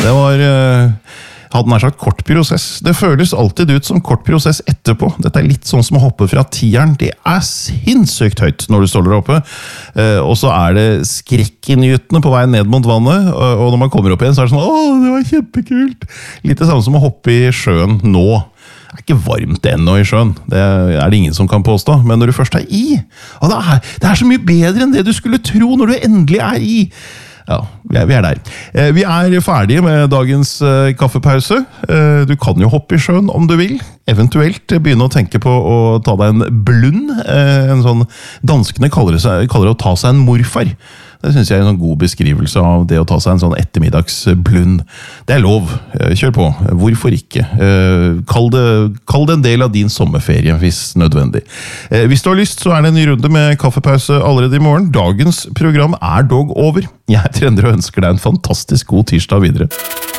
Det var, hadde nær sagt kort prosess. Det føles alltid ut som kort prosess etterpå. Dette litt sånn som å hoppe fra tieren. Det sinnssykt høyt når du står der oppe. Og så det skrekkinngytende på vei ned mot vannet. Og når man kommer opp igjen, så det sånn, det var kjempekult. Litt det samme som å hoppe i sjøen nå. Det ikke varmt ennå i sjøen, det det ingen som kan påstå, men når du først i, det så mye bedre enn det du skulle tro når du endelig i. Ja, vi der. Vi ferdige med dagens kaffepause. Du kan jo hoppe i sjøen om du vil. Eventuelt begynne å tenke på å ta deg en blund. En sånn, danskene kaller det å ta seg en morfar. Det synes jeg en sånn god beskrivelse av det å ta seg en sånn ettermiddagsblund. Det lov. Kjør på. Hvorfor ikke? Kall det en del av din sommerferie, hvis nødvendig. Hvis du har lyst, så det en ny runde med kaffepause allerede i morgen. Dagens program dog over. Jeg trender og ønsker deg en fantastisk god tirsdag videre.